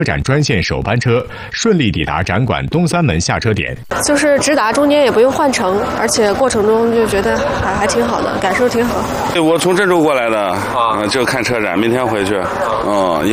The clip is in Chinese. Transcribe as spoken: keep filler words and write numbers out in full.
展专线首班车顺利抵达展馆东三门下车点， 就是直达，中间也不用换乘，而且过程中就觉得还还挺好的，感受挺好。 我从郑州过来的，啊，就看车展，明天回去，嗯。